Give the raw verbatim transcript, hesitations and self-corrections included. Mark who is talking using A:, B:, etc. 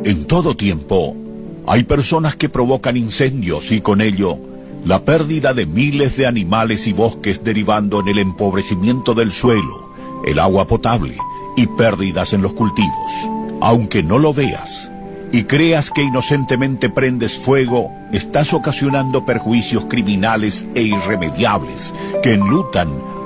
A: En todo tiempo, hay personas que provocan incendios y con ello la pérdida de miles de animales y bosques, derivando en el empobrecimiento del suelo, el agua potable y pérdidas en los cultivos. Aunque no lo veas y creas que inocentemente prendes fuego, estás ocasionando perjuicios criminales e irremediables que enlutan